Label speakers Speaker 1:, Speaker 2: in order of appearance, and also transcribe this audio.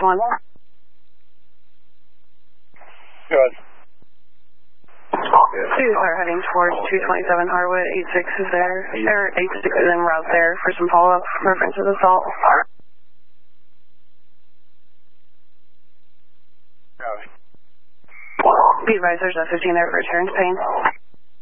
Speaker 1: 1.
Speaker 2: Go ahead.
Speaker 1: 2 are heading towards 227 Harwood. 86 is there, or 86 is en route there for some follow-up reference to the assault. Be advised, there's a 15 there for return to pain.